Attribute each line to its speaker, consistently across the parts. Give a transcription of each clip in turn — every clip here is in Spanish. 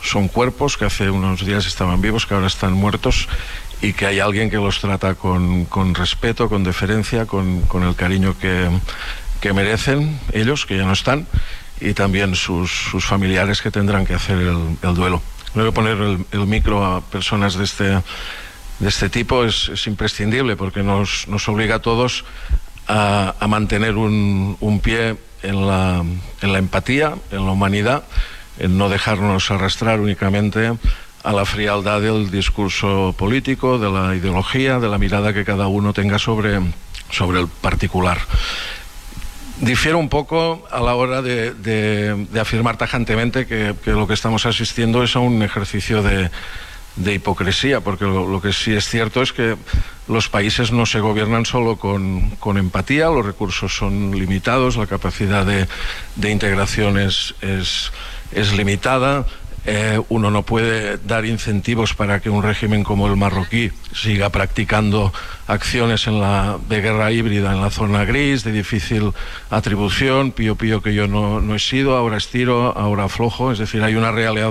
Speaker 1: son cuerpos que hace unos días estaban vivos, que ahora están muertos, y que hay alguien que los trata con respeto, con deferencia, con el cariño que merecen ellos, que ya no están, y también sus familiares, que tendrán que hacer el duelo. Creo que poner el micro a personas de este tipo es imprescindible, porque nos obliga a todos a mantener un pie en la empatía, en la humanidad, en no dejarnos arrastrar únicamente a la frialdad del discurso político, de la ideología, de la mirada que cada uno tenga sobre el particular. Difiero un poco a la hora de afirmar tajantemente que lo que estamos asistiendo es a un ejercicio de hipocresía, porque lo que sí es cierto es que los países no se gobiernan solo con empatía, los recursos son limitados, la capacidad de integración es limitada. Uno no puede dar incentivos para que un régimen como el marroquí siga practicando acciones de guerra híbrida en la zona gris, de difícil atribución, pío que yo no he sido, ahora estiro, ahora aflojo. Es decir, hay una realidad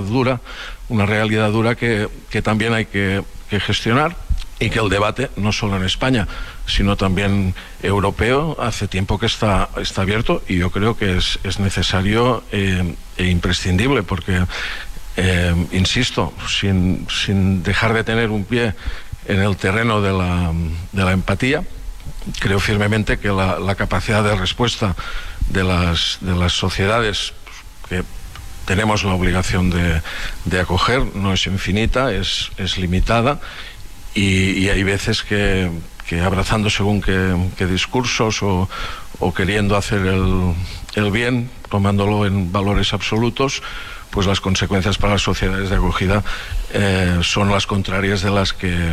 Speaker 1: dura que también hay que gestionar, y que el debate, no solo en España, sino también europeo, hace tiempo que está abierto, y yo creo que es necesario e imprescindible, porque insisto, sin dejar de tener un pie en el terreno de la empatía, creo firmemente que la capacidad de respuesta de las sociedades que tenemos la obligación de acoger no es infinita, es limitada, y hay veces que abrazando según qué discursos o queriendo hacer el bien, tomándolo en valores absolutos, pues las consecuencias para las sociedades de acogida son las contrarias de las que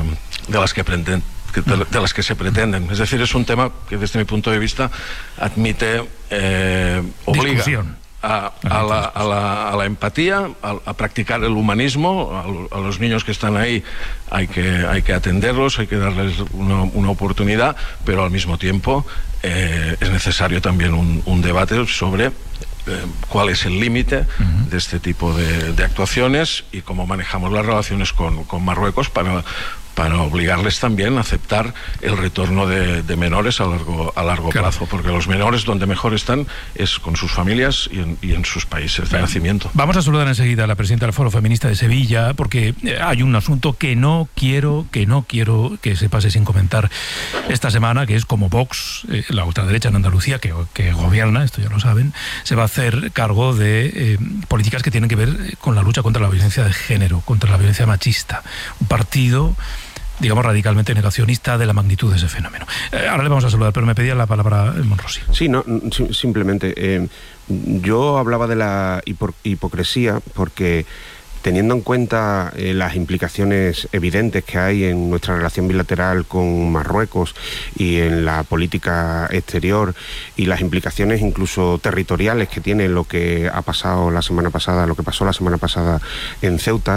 Speaker 1: se pretenden. Es decir, es un tema que desde mi punto de vista admite, obliga a la empatía, a practicar el humanismo. A los niños que están ahí hay que atenderlos, hay que darles una oportunidad, pero al mismo tiempo es necesario también un debate sobre cuál es el límite de este tipo de actuaciones y cómo manejamos las relaciones con Marruecos para obligarles también a aceptar el retorno de menores a largo plazo, porque los menores donde mejor están es con sus familias y en sus países de nacimiento.
Speaker 2: Vamos a saludar enseguida a la presidenta del Foro Feminista de Sevilla, porque hay un asunto que no quiero que se pase sin comentar esta semana, que es como Vox, la ultraderecha en Andalucía, que gobierna, esto ya lo saben, se va a hacer cargo de políticas que tienen que ver con la lucha contra la violencia de género, contra la violencia machista. Un partido, digamos, radicalmente negacionista de la magnitud de ese fenómeno. Ahora le vamos a saludar, pero me pedía la palabra el Monrosi.
Speaker 3: Sí, simplemente yo hablaba de la hipocresía porque, teniendo en cuenta las implicaciones evidentes que hay en nuestra relación bilateral con Marruecos y en la política exterior, y las implicaciones incluso territoriales que tiene lo que pasó la semana pasada en Ceuta,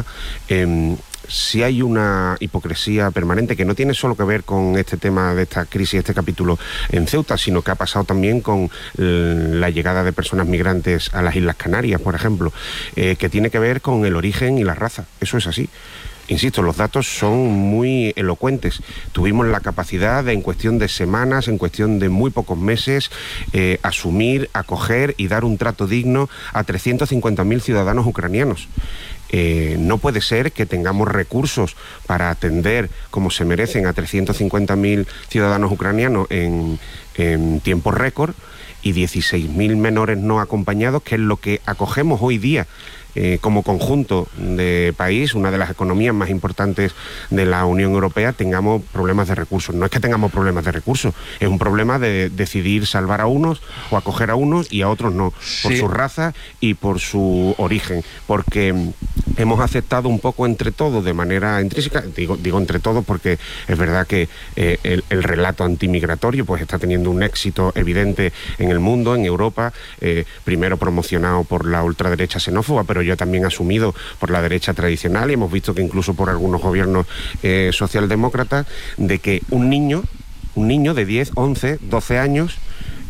Speaker 3: sí hay una hipocresía permanente que no tiene solo que ver con este tema de esta crisis, este capítulo en Ceuta, sino que ha pasado también con la llegada de personas migrantes a las Islas Canarias, por ejemplo, que tiene que ver con el origen y la raza. Eso es así. Insisto, los datos son muy elocuentes. Tuvimos la capacidad de, en cuestión de semanas, en cuestión de muy pocos meses, asumir, acoger y dar un trato digno a 350.000 ciudadanos ucranianos. No puede ser que tengamos recursos para atender como se merecen a 350.000 ciudadanos ucranianos en tiempo récord, y 16.000 menores no acompañados, que es lo que acogemos hoy día como conjunto de país, una de las economías más importantes de la Unión Europea, tengamos problemas de recursos. No es que tengamos problemas de recursos, es un problema de decidir salvar a unos o acoger a unos y a otros no, por su raza y por su origen, porque hemos aceptado un poco entre todos, de manera intrínseca, digo entre todos porque es verdad que el relato antimigratorio pues está teniendo un éxito evidente en el mundo, en Europa, primero promocionado por la ultraderecha xenófoba, pero yo también asumido por la derecha tradicional, y hemos visto que incluso por algunos gobiernos socialdemócratas, de que un niño de 10, 11, 12 años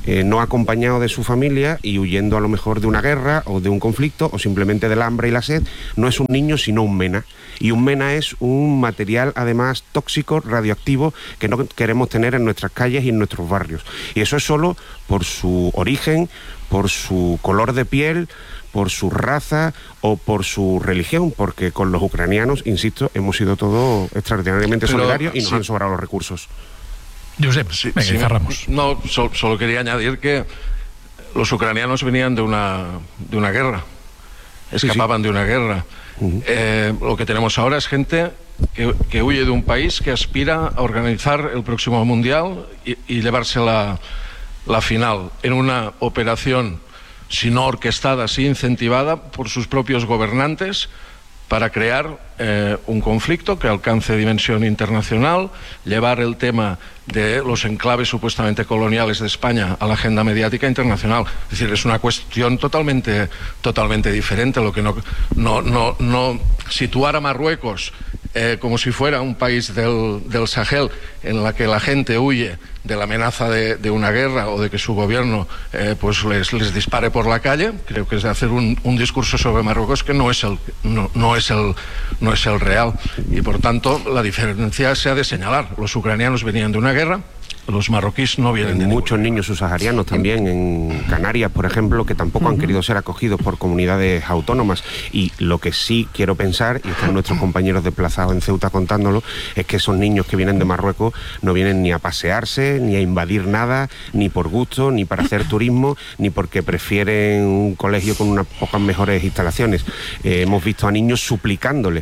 Speaker 3: no acompañado de su familia y huyendo a lo mejor de una guerra o de un conflicto o simplemente del hambre y la sed, no es un niño sino un MENA. Y un MENA es un material además tóxico, radioactivo, que no queremos tener en nuestras calles y en nuestros barrios. Y eso es solo por su origen, por su color de piel, por su raza o por su religión, porque con los ucranianos, insisto, hemos sido todos extraordinariamente solidarios y nos han sobrado los recursos.
Speaker 2: Josep, cerramos.
Speaker 1: No, solo quería añadir que los ucranianos venían de una guerra, escapaban de una guerra. Lo que tenemos ahora es gente que huye de un país que aspira a organizar el próximo mundial y llevarse la final en una operación, si no orquestada, sí incentivada por sus propios gobernantes para crear un conflicto que alcance dimensión internacional, llevar el tema de los enclaves supuestamente coloniales de España a la agenda mediática internacional. Es decir, es una cuestión totalmente diferente. Lo que no situar a Marruecos como si fuera un país del Sahel en la que la gente huye de la amenaza de una guerra o de que su gobierno pues les dispare por la calle, creo que es de hacer un discurso sobre Marruecos que no es el real, y por tanto la diferencia se ha de señalar. Los ucranianos venían de una guerra, los marroquíes no vienen de
Speaker 3: muchos niños subsaharianos también en Canarias, por ejemplo, que tampoco han querido ser acogidos por comunidades autónomas. Y lo que sí quiero pensar, y están nuestros compañeros desplazados en Ceuta contándolo, es que esos niños que vienen de Marruecos no vienen ni a pasearse, ni a invadir nada, ni por gusto, ni para hacer turismo, ni porque prefieren un colegio con unas pocas mejores instalaciones. Hemos visto a niños suplicándole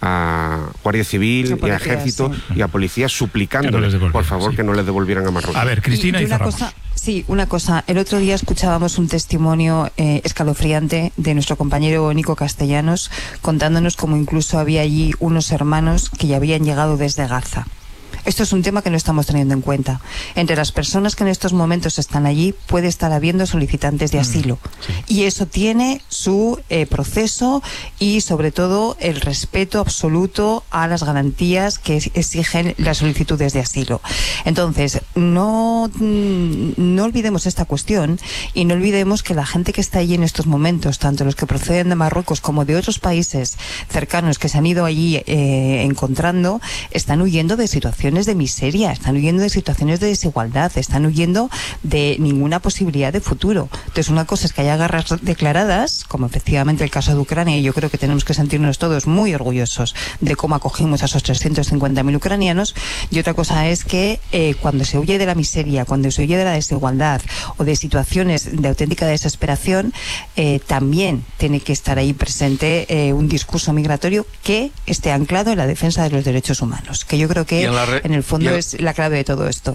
Speaker 3: a Guardia Civil y a Ejército y a Policía suplicándoles, por favor, que no les devolvieran a Marruecos.
Speaker 2: A ver, Cristina, y cerramos.
Speaker 4: Una cosa. El otro día escuchábamos un testimonio escalofriante de nuestro compañero Nico Castellanos, contándonos cómo incluso había allí unos hermanos que ya habían llegado desde Gaza. Esto es un tema que no estamos teniendo en cuenta. Entre las personas que en estar momentos están allí puede estar habiendo solicitantes de asilo. Y eso tiene su proceso y sobre todo el respeto absoluto a las garantías que exigen las solicitudes de asilo. Entonces, no olvidemos esta cuestión y no olvidemos que la gente que está allí en estos momentos, tanto los que proceden de Marruecos como de otros países cercanos que se han ido allí encontrando, están huyendo de situaciones de miseria, están huyendo de situaciones de desigualdad, están huyendo de ninguna posibilidad de futuro. Entonces, una cosa es que haya guerras declaradas, como efectivamente el caso de Ucrania, y yo creo que tenemos que sentirnos todos muy orgullosos de cómo acogimos a esos 350.000 ucranianos, y otra cosa es que cuando se huye de la miseria, cuando se huye de la desigualdad o de situaciones de auténtica desesperación, también tiene que estar ahí presente un discurso migratorio que esté anclado en la defensa de los derechos humanos, que yo creo que en el fondo es la clave de todo esto.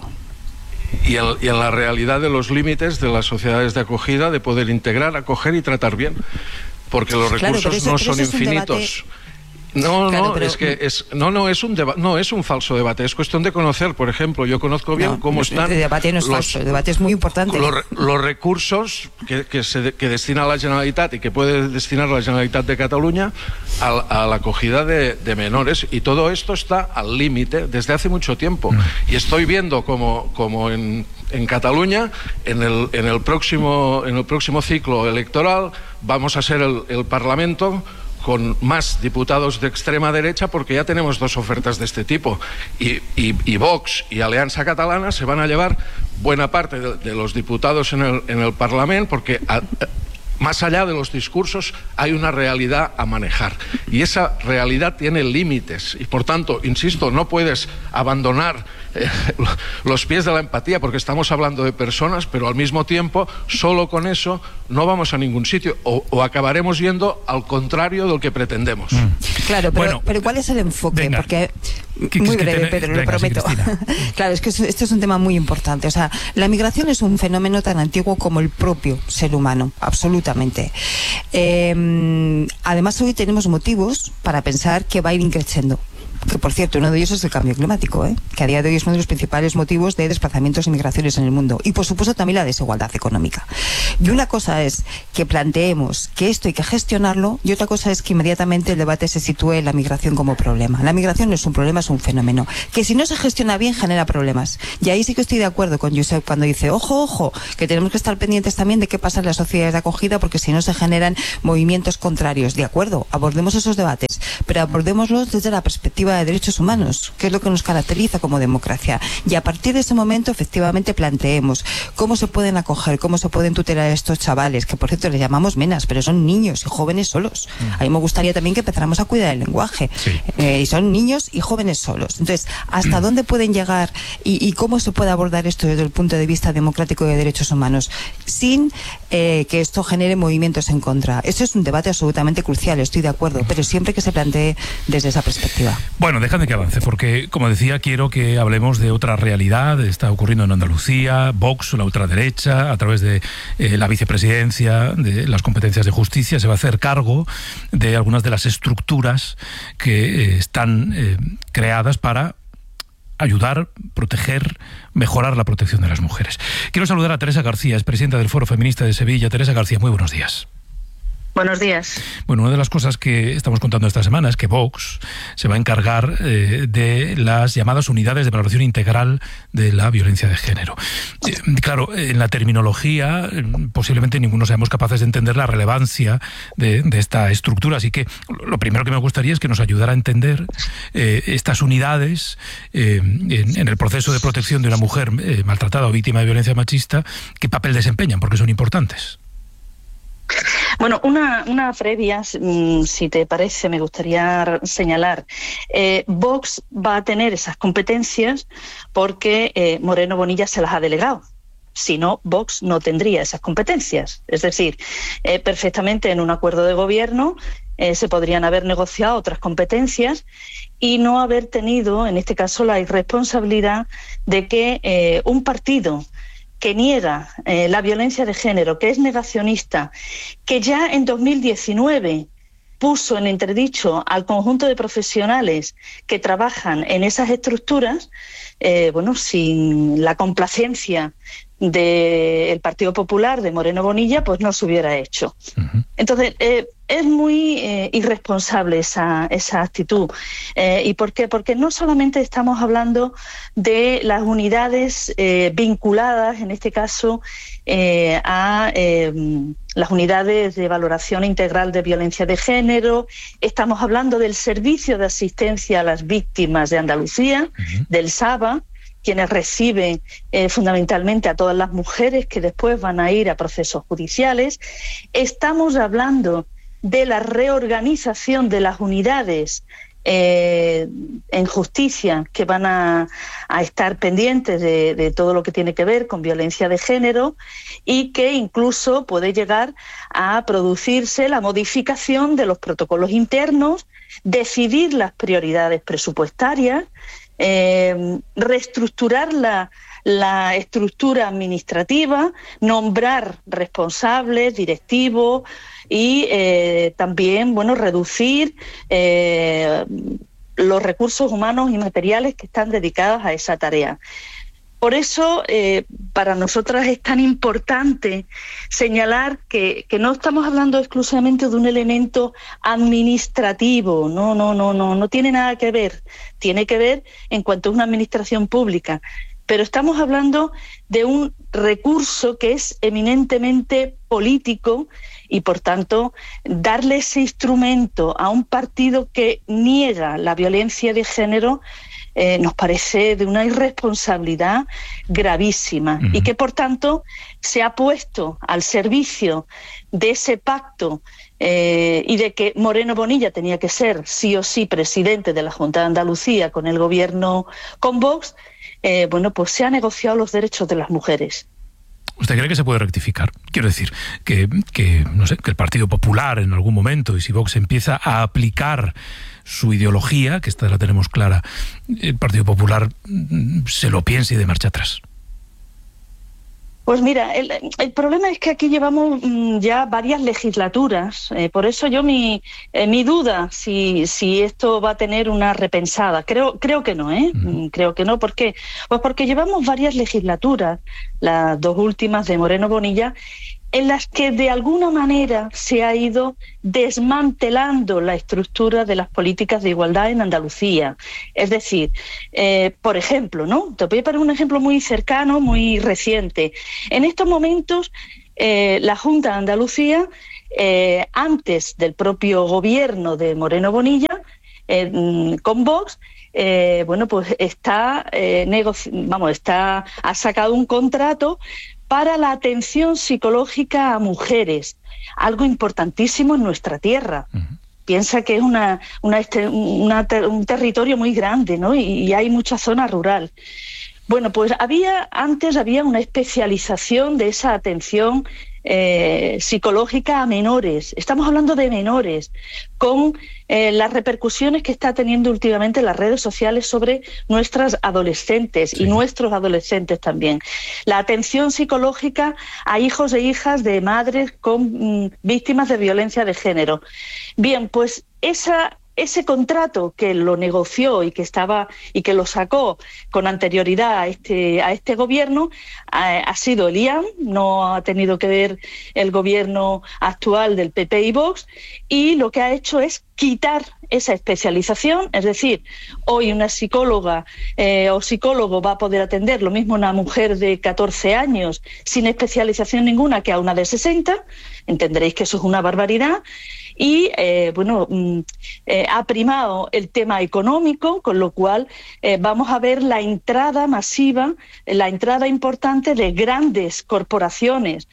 Speaker 1: Y en la realidad de los límites de las sociedades de acogida, de poder integrar, acoger y tratar bien, porque los recursos no son infinitos. No es un falso debate, es cuestión de conocer. Por ejemplo, yo conozco bien cómo están...
Speaker 4: El debate no es falso, el debate es muy importante.
Speaker 1: Los recursos que destina la Generalitat y que puede destinar la Generalitat de Cataluña a la acogida de menores, y todo esto está al límite desde hace mucho tiempo. Y estoy viendo como en Cataluña, en el próximo ciclo electoral, vamos a ser el Parlamento con más diputados de extrema derecha, porque ya tenemos dos ofertas de este tipo, y Vox y Alianza Catalana se van a llevar buena parte de los diputados en el Parlamento, porque más allá de los discursos hay una realidad a manejar, y esa realidad tiene límites, y por tanto, insisto, no puedes abandonar los pies de la empatía, porque estamos hablando de personas, pero al mismo tiempo solo con eso no vamos a ningún sitio, o acabaremos yendo al contrario de lo que pretendemos.
Speaker 4: Claro, pero ¿cuál es el enfoque?
Speaker 2: Venga.
Speaker 4: Porque muy breve, Pedro, lo prometo. Claro, es que este es un tema muy importante. O sea, la migración es un fenómeno tan antiguo como el propio ser humano, absolutamente. Además, hoy tenemos motivos para pensar que va a ir creciendo. que por cierto uno de ellos es el cambio climático, que a día de hoy es uno de los principales motivos de desplazamientos y migraciones en el mundo, y por supuesto también la desigualdad económica. Y una cosa es que planteemos que esto hay que gestionarlo, y otra cosa es que inmediatamente el debate se sitúe en la migración como problema. La migración no es un problema, es un fenómeno que si no se gestiona bien genera problemas, y ahí sí que estoy de acuerdo con Josep cuando dice ojo, que tenemos que estar pendientes también de qué pasa en las sociedades de acogida, porque si no se generan movimientos contrarios. De acuerdo, abordemos esos debates, pero abordémoslos desde la perspectiva de derechos humanos, que es lo que nos caracteriza como democracia, y a partir de ese momento efectivamente planteemos cómo se pueden acoger, cómo se pueden tutelar a estos chavales, que por cierto les llamamos menas, pero son niños y jóvenes solos. A mí me gustaría también que empezáramos a cuidar el lenguaje, y son niños y jóvenes solos. Entonces, ¿hasta dónde pueden llegar y cómo se puede abordar esto desde el punto de vista democrático y de derechos humanos sin que esto genere movimientos en contra? Eso es un debate absolutamente crucial, estoy de acuerdo, pero siempre que se plantee desde esa perspectiva.
Speaker 2: Bueno, déjame que avance, porque, como decía, quiero que hablemos de otra realidad. Está ocurriendo en Andalucía. Vox, la ultraderecha, a través de la vicepresidencia de las competencias de justicia, se va a hacer cargo de algunas de las estructuras que están creadas para ayudar, proteger, mejorar la protección de las mujeres. Quiero saludar a Teresa García, es presidenta del Foro Feminista de Sevilla. Teresa García, muy buenos días.
Speaker 5: Buenos días.
Speaker 2: Bueno, una de las cosas que estamos contando esta semana es que Vox se va a encargar de las llamadas unidades de valoración integral de la violencia de género. Claro, en la terminología posiblemente ninguno seamos capaces de entender la relevancia de esta estructura, así que lo primero que me gustaría es que nos ayudara a entender estas unidades en el proceso de protección de una mujer maltratada o víctima de violencia machista, qué papel desempeñan, porque son importantes.
Speaker 5: Bueno, una previa, si te parece, me gustaría señalar. Vox va a tener esas competencias porque Moreno Bonilla se las ha delegado. Si no, Vox no tendría esas competencias. Es decir, perfectamente en un acuerdo de gobierno se podrían haber negociado otras competencias y no haber tenido, en este caso, la irresponsabilidad de que un partido que niega la violencia de género, que es negacionista, que ya en 2019 puso en entredicho al conjunto de profesionales que trabajan en esas estructuras, sin la complacencia del Partido Popular de Moreno Bonilla, pues no se hubiera hecho. Uh-huh. Entonces, es muy irresponsable esa actitud. ¿Y por qué? Porque no solamente estamos hablando de las unidades vinculadas, en este caso, a las unidades de valoración integral de violencia de género, estamos hablando del Servicio de Asistencia a las Víctimas de Andalucía, uh-huh, del SAVA, quienes reciben fundamentalmente a todas las mujeres que después van a ir a procesos judiciales. Estamos hablando de la reorganización de las unidades en justicia que van a estar pendientes de todo lo que tiene que ver con violencia de género y que incluso puede llegar a producirse la modificación de los protocolos internos, decidir las prioridades presupuestarias, reestructurar la estructura administrativa, nombrar responsables, directivos y también, reducir los recursos humanos y materiales que están dedicados a esa tarea. Por eso, para nosotras es tan importante señalar que no estamos hablando exclusivamente de un elemento administrativo, no tiene nada que ver. Tiene que ver en cuanto a una administración pública, pero estamos hablando de un recurso que es eminentemente político y, por tanto, darle ese instrumento a un partido que niega la violencia de género nos parece de una irresponsabilidad gravísima, uh-huh, y que, por tanto, se ha puesto al servicio de ese pacto y de que Moreno Bonilla tenía que ser sí o sí presidente de la Junta de Andalucía con el gobierno con Vox, pues se han negociado los derechos de las mujeres.
Speaker 2: ¿Usted cree que se puede rectificar? Quiero decir, que el Partido Popular en algún momento, y si Vox empieza a aplicar su ideología, que esta la tenemos clara, el Partido Popular se lo piense y de marcha atrás.
Speaker 5: Pues mira, el problema es que aquí llevamos ya varias legislaturas, por eso yo mi duda si esto va a tener una repensada. Creo que no, creo que no. ¿Por qué? Pues porque llevamos varias legislaturas, las dos últimas de Moreno Bonilla, en las que de alguna manera se ha ido desmantelando la estructura de las políticas de igualdad en Andalucía. Es decir, por ejemplo, ¿no? Te voy a poner un ejemplo muy cercano, muy reciente. En estos momentos, la Junta de Andalucía, antes del propio gobierno de Moreno Bonilla, con Vox, pues ha sacado un contrato para la atención psicológica a mujeres, algo importantísimo en nuestra tierra. Piensa que es un territorio muy grande, ¿no? Y hay mucha zona rural. Bueno, pues antes había una especialización de esa atención psicológica a menores. Estamos hablando de menores, con las repercusiones que está teniendo últimamente las redes sociales sobre nuestras adolescentes y nuestros adolescentes también. La atención psicológica a hijos e hijas de madres con víctimas de violencia de género. Bien, pues ese contrato que lo negoció y que lo sacó con anterioridad a este gobierno ha sido el IAM, no ha tenido que ver el gobierno actual del PP y Vox, y lo que ha hecho es quitar esa especialización, es decir, hoy una psicóloga o psicólogo va a poder atender lo mismo una mujer de 14 años sin especialización ninguna que a una de 60, entenderéis que eso es una barbaridad. Y ha primado el tema económico, con lo cual vamos a ver la entrada masiva, la entrada importante de grandes corporaciones,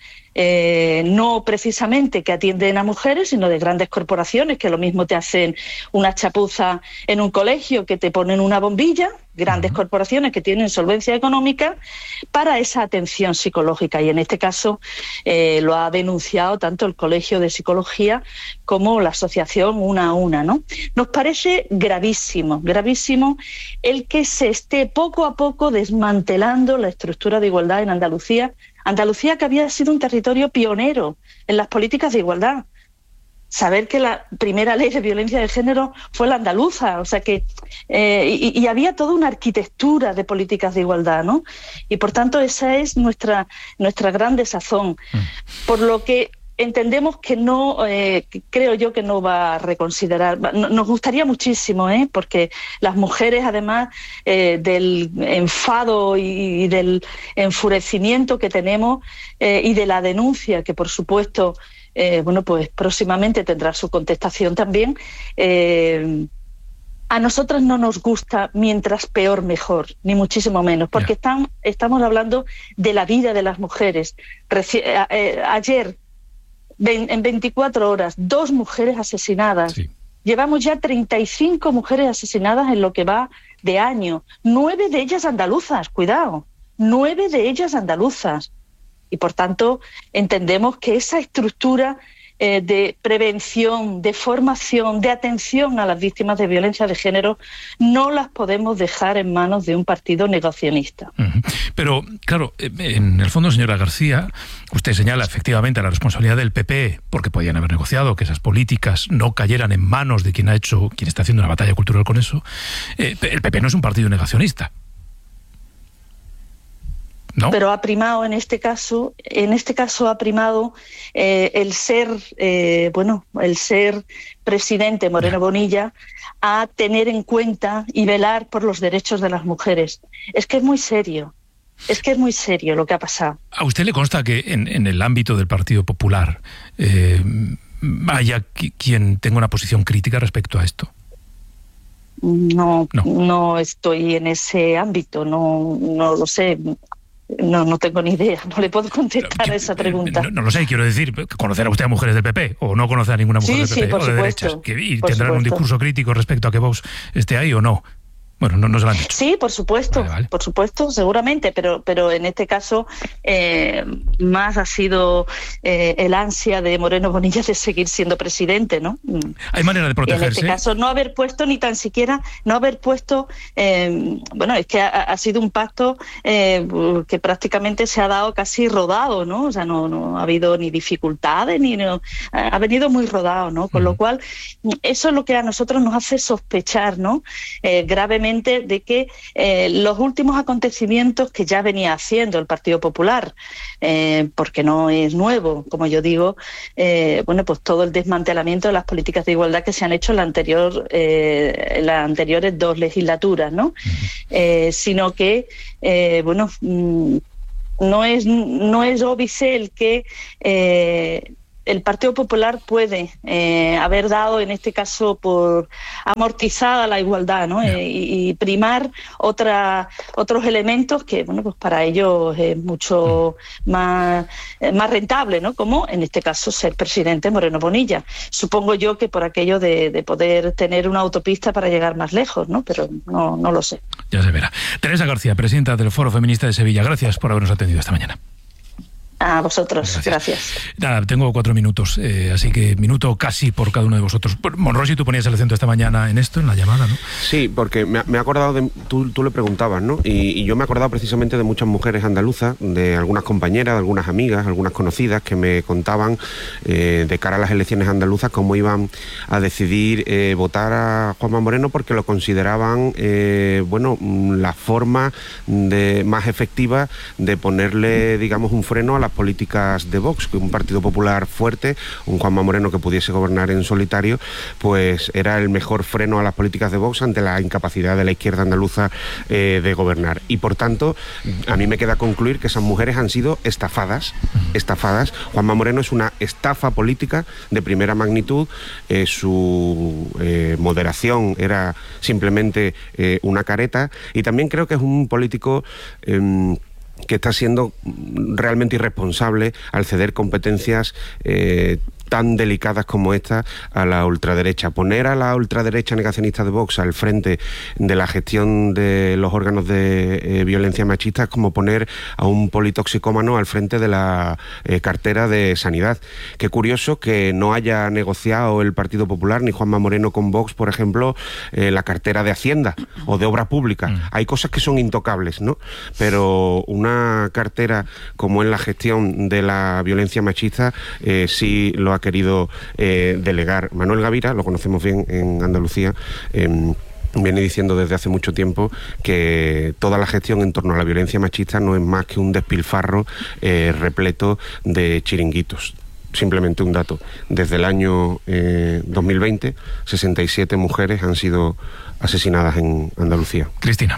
Speaker 5: no precisamente que atienden a mujeres, sino de grandes corporaciones que lo mismo te hacen una chapuza en un colegio, que te ponen una bombilla, grandes corporaciones que tienen solvencia económica para esa atención psicológica. Y en este caso lo ha denunciado tanto el Colegio de Psicología como la asociación Una a Una, ¿no? Nos parece gravísimo el que se esté poco a poco desmantelando la estructura de igualdad en Andalucía. Andalucía, que había sido un territorio pionero en las políticas de igualdad. Saber que la primera ley de violencia de género fue la andaluza, o sea que y había toda una arquitectura de políticas de igualdad, ¿no? Y por tanto esa es nuestra gran desazón, por lo que entendemos que no, creo yo que no va a reconsiderar. Nos gustaría muchísimo, porque las mujeres, además del enfado y del enfurecimiento que tenemos y de la denuncia que por supuesto pues próximamente tendrá su contestación también, a nosotras no nos gusta mientras peor mejor, ni muchísimo menos, porque estamos hablando de la vida de las mujeres. Ayer, en 24 horas, 2 mujeres asesinadas. Sí. Llevamos ya 35 mujeres asesinadas en lo que va de año. 9 de ellas andaluzas, cuidado. 9 de ellas andaluzas. Y por tanto entendemos que esa estructura de prevención, de formación, de atención a las víctimas de violencia de género no las podemos dejar en manos de un partido negacionista.
Speaker 2: Pero, claro, en el fondo, señora García, usted señala efectivamente la responsabilidad del PP, porque podían haber negociado que esas políticas no cayeran en manos de quien está haciendo una batalla cultural con eso. El PP no es un partido negacionista, ¿no?
Speaker 5: Pero ha primado en este caso ha primado el ser presidente Moreno Bonilla a tener en cuenta y velar por los derechos de las mujeres. Es que es muy serio lo que ha pasado.
Speaker 2: ¿A usted le consta que en el ámbito del Partido Popular haya quien tenga una posición crítica respecto a esto?
Speaker 5: No estoy en ese ámbito, no lo sé. No tengo ni idea, no le puedo contestar a esa pregunta.
Speaker 2: No lo sé, quiero decir, ¿conocerá usted a mujeres del PP o no conoce a ninguna mujer del PP
Speaker 5: por
Speaker 2: o de
Speaker 5: supuesto,
Speaker 2: derechas? ¿Y tendrán un discurso crítico respecto a que Vox esté ahí o no? Bueno, no se lo han dicho.
Speaker 5: Sí, por supuesto, vale. Por supuesto, seguramente, pero en este caso más ha sido el ansia de Moreno Bonilla de seguir siendo presidente, ¿no?
Speaker 2: ¿Hay manera de protegerse?
Speaker 5: Y en este caso no haber puesto ni tan siquiera, bueno, es que ha sido un pacto que prácticamente se ha dado casi rodado, ¿no? O sea, no ha habido ni dificultades, ha venido muy rodado, ¿no? Con lo cual, eso es lo que a nosotros nos hace sospechar, ¿no? Gravemente de que los últimos acontecimientos que ya venía haciendo el Partido Popular, porque no es nuevo, como yo digo, bueno, pues todo el desmantelamiento de las políticas de igualdad que se han hecho en las anteriores 2 legislaturas, ¿no? Sino que, bueno, no es óbice el que el Partido Popular puede haber dado, en este caso, por amortizada la igualdad, ¿no? Y primar otros elementos que, bueno, pues para ellos es mucho más rentable, ¿no? Como, en este caso, ser presidente Moreno Bonilla. Supongo yo que por aquello de poder tener una autopista para llegar más lejos, ¿no? Pero no lo sé.
Speaker 2: Ya se verá. Teresa García, presidenta del Foro Feminista de Sevilla, gracias por habernos atendido esta mañana.
Speaker 5: A vosotros, gracias.
Speaker 2: Nada, tengo 4 minutos, así que minuto casi por cada uno de vosotros. Monrosi, tú ponías el acento esta mañana en esto, en la llamada, ¿no?
Speaker 3: Sí, porque me he acordado de... Tú le preguntabas, ¿no? Y yo me he acordado precisamente de muchas mujeres andaluzas, de algunas compañeras, de algunas amigas, algunas conocidas, que me contaban de cara a las elecciones andaluzas cómo iban a decidir votar a Juanma Moreno, porque lo consideraban, bueno, la forma más efectiva de ponerle, digamos, un freno a las políticas de Vox, que un Partido Popular fuerte, un Juanma Moreno que pudiese gobernar en solitario, pues era el mejor freno a las políticas de Vox ante la incapacidad de la izquierda andaluza de gobernar. Y por tanto, a mí me queda concluir que esas mujeres han sido estafadas. Juanma Moreno es una estafa política de primera magnitud. Su moderación era simplemente una careta, y también creo que es un político que está siendo realmente irresponsable al ceder competencias tan delicadas como esta a la ultraderecha. Poner a la ultraderecha negacionista de Vox al frente de la gestión de los órganos de violencia machista es como poner a un politoxicómano al frente de la cartera de Sanidad. Qué curioso que no haya negociado el Partido Popular ni Juanma Moreno con Vox, por ejemplo, la cartera de Hacienda o de Obra Pública. Hay cosas que son intocables, ¿no? Pero una cartera como en la gestión de la violencia machista sí lo ha querido delegar Manuel Gavira, lo conocemos bien en Andalucía. Viene diciendo desde hace mucho tiempo que toda la gestión en torno a la violencia machista no es más que un despilfarro repleto de chiringuitos. Simplemente un dato: desde el año 2020, 67 mujeres han sido asesinadas en Andalucía.
Speaker 2: Cristina.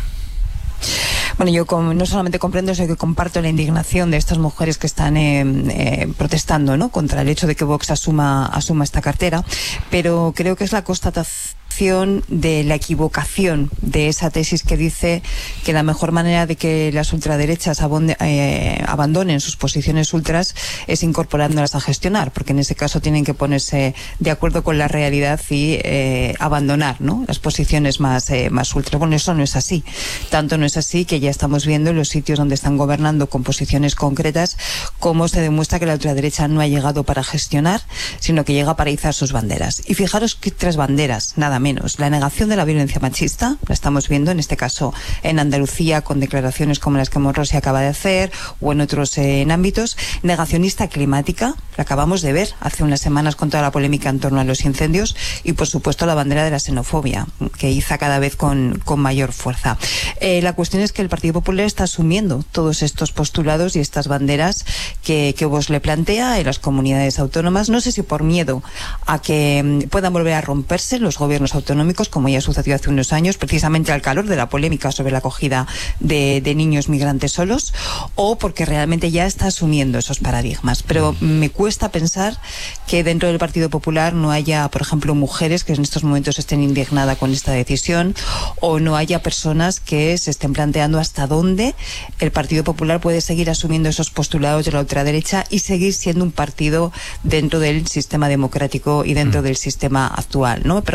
Speaker 4: Bueno, yo no solamente comprendo, sino que comparto la indignación de estas mujeres que están protestando, ¿no?, contra el hecho de que Vox asuma esta cartera, pero creo que es la constatación de la equivocación de esa tesis que dice que la mejor manera de que las ultraderechas abandonen sus posiciones ultras es incorporándolas a gestionar, porque en ese caso tienen que ponerse de acuerdo con la realidad y abandonar, ¿no?, las posiciones más ultras. Bueno, eso no es así. Tanto no es así que ya estamos viendo en los sitios donde están gobernando con posiciones concretas cómo se demuestra que la ultraderecha no ha llegado para gestionar, sino que llega para izar sus banderas. Y fijaros que 3 banderas, nada menos. La negación de la violencia machista, la estamos viendo en este caso en Andalucía con declaraciones como las que Monrosi acaba de hacer, o en otros ámbitos. Negacionista climática, la acabamos de ver hace unas semanas con toda la polémica en torno a los incendios, y por supuesto la bandera de la xenofobia, que iza cada vez con mayor fuerza. La cuestión es que el Partido Popular está asumiendo todos estos postulados y estas banderas que Vox le plantea en las comunidades autónomas, no sé si por miedo a que puedan volver a romperse los gobiernos autonómicos, como ya sucedió hace unos años, precisamente al calor de la polémica sobre la acogida de niños migrantes solos, o porque realmente ya está asumiendo esos paradigmas. Pero me cuesta pensar que dentro del Partido Popular no haya, por ejemplo, mujeres que en estos momentos estén indignadas con esta decisión, o no haya personas que se estén planteando hasta dónde el Partido Popular puede seguir asumiendo esos postulados de la ultraderecha y seguir siendo un partido dentro del sistema democrático y dentro del sistema actual, ¿no? Me pregunto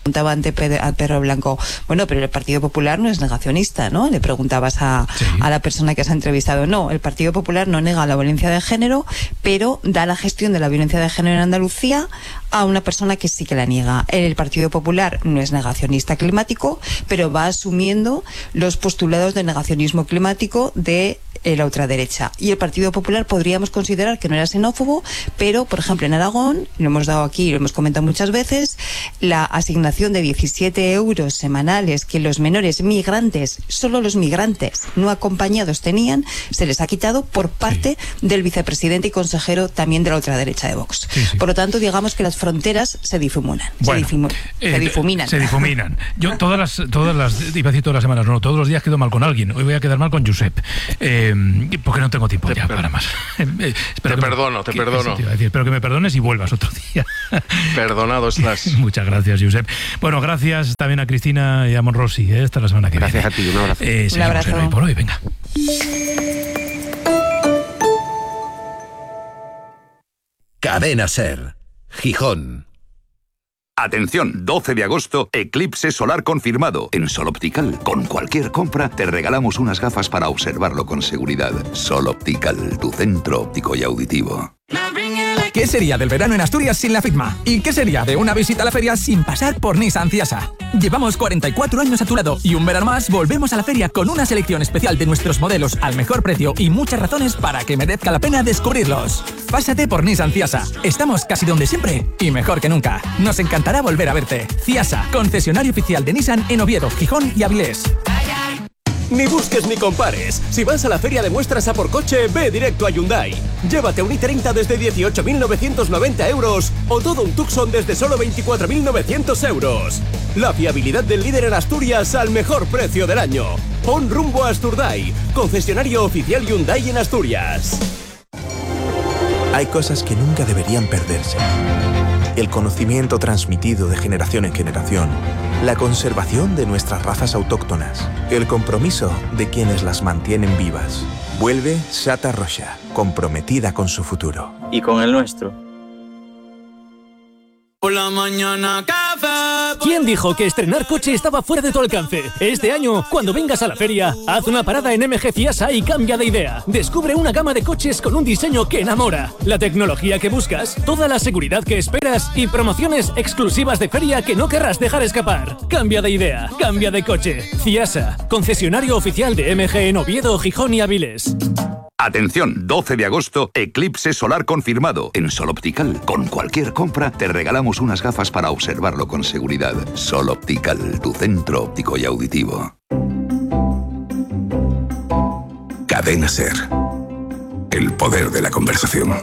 Speaker 4: Preguntaba ante a Pedro Blanco, bueno, pero el Partido Popular no es negacionista, ¿no? Le preguntabas a la persona que has entrevistado. No, el Partido Popular no nega la violencia de género, pero da la gestión de la violencia de género en Andalucía a una persona que sí que la niega. El Partido Popular no es negacionista climático, pero va asumiendo los postulados de negacionismo climático de la ultraderecha. Y el Partido Popular podríamos considerar que no era xenófobo, pero, por ejemplo, en Aragón, lo hemos dado aquí, lo hemos comentado muchas veces, la asignación de 17 euros semanales que los menores migrantes, solo los migrantes no acompañados tenían, se les ha quitado por parte del vicepresidente y consejero también de la ultraderecha de Vox. Por lo tanto, digamos que las fronteras se difuminan.
Speaker 2: Bueno,
Speaker 4: se difuminan.
Speaker 2: Se difuminan. Yo todas las, iba a decir todas las semanas, no, todos los días quedo mal con alguien. Hoy voy a quedar mal con Josep. Porque no tengo tiempo ya para más.
Speaker 1: Te perdono.
Speaker 2: Espero que me perdones y vuelvas otro día.
Speaker 1: Perdonado estás.
Speaker 2: Muchas gracias, Josep. Bueno, gracias también a Cristina y a Monrossi. Hasta la semana que viene.
Speaker 3: Gracias a ti, un abrazo.
Speaker 4: Un abrazo.
Speaker 2: Hoy por hoy, venga.
Speaker 6: Cadena SER, Gijón.
Speaker 7: Atención, 12 de agosto, eclipse solar confirmado. En Sol Optical, con cualquier compra, te regalamos unas gafas para observarlo con seguridad. Sol Optical, tu centro óptico y auditivo.
Speaker 8: ¿Qué sería del verano en Asturias sin la FITMA? ¿Y qué sería de una visita a la feria sin pasar por Nissan Ciasa? Llevamos 44 años a tu lado y un verano más volvemos a la feria con una selección especial de nuestros modelos al mejor precio y muchas razones para que merezca la pena descubrirlos. Pásate por Nissan Ciasa. Estamos casi donde siempre y mejor que nunca. Nos encantará volver a verte. Ciasa, concesionario oficial de Nissan en Oviedo, Gijón y Avilés.
Speaker 9: Ni busques ni compares. Si vas a la feria de muestras a por coche, ve directo a Hyundai. Llévate un i30 desde 18.990 euros o todo un Tucson desde solo 24.900 euros. La fiabilidad del líder en Asturias al mejor precio del año. Pon rumbo a Asturdai, concesionario oficial Hyundai en Asturias.
Speaker 10: Hay cosas que nunca deberían perderse. El conocimiento transmitido de generación en generación, la conservación de nuestras razas autóctonas, el compromiso de quienes las mantienen vivas. Vuelve Sata Rocha, comprometida con su futuro.
Speaker 11: Y con el nuestro.
Speaker 12: Por la mañana café. ¿Quién dijo que estrenar coche estaba fuera de tu alcance? Este año, cuando vengas a la feria, haz una parada en MG Ciasa y cambia de idea. Descubre una gama de coches con un diseño que enamora, la tecnología que buscas, toda la seguridad que esperas y promociones exclusivas de feria que no querrás dejar escapar. Cambia de idea, cambia de coche. Ciasa, concesionario oficial de MG en Oviedo, Gijón y Avilés.
Speaker 7: Atención, 12 de agosto, eclipse solar confirmado. En Sol Optical, con cualquier compra, te regalamos unas gafas para observarlo con seguridad. Sol Optical, tu centro óptico y auditivo.
Speaker 6: Cadena SER. El poder de la conversación.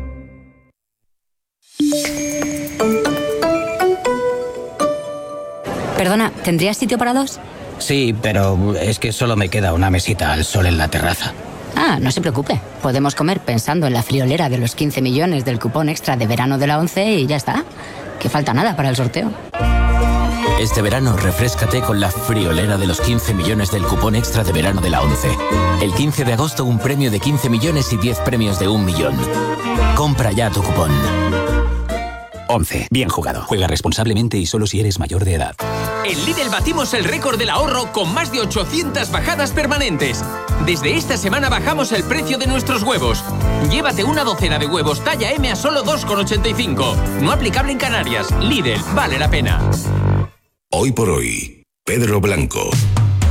Speaker 13: Perdona, ¿tendrías sitio para dos?
Speaker 14: Sí, pero es que solo me queda una mesita al sol en la terraza.
Speaker 13: Ah, no se preocupe. Podemos comer pensando en la friolera de los 15 millones del cupón extra de verano de la ONCE y ya está. Que falta nada para el sorteo.
Speaker 15: Este verano refréscate con la friolera de los 15 millones del cupón extra de verano de la ONCE. El 15 de agosto un premio de 15 millones y 10 premios de 1 millón. Compra ya tu cupón.
Speaker 16: 11. Bien jugado. Juega responsablemente y solo si eres mayor de edad.
Speaker 17: En Lidl batimos el récord del ahorro con más de 800 bajadas permanentes. Desde esta semana bajamos el precio de nuestros huevos. Llévate una docena de huevos talla M a solo 2,85. No aplicable en Canarias. Lidl, vale la pena.
Speaker 6: Hoy por hoy, Pedro Blanco.